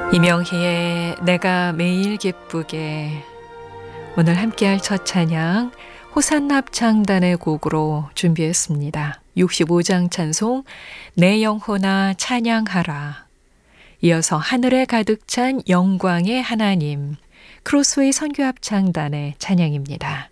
이명희의 내가 매일 기쁘게. 오늘 함께할 첫 찬양 호산나 합창단의 곡으로 준비했습니다. 65장 찬송 내 영혼아 찬양하라. 이어서 하늘에 가득 찬 영광의 하나님 크로스웨이 선교합창단의 찬양입니다.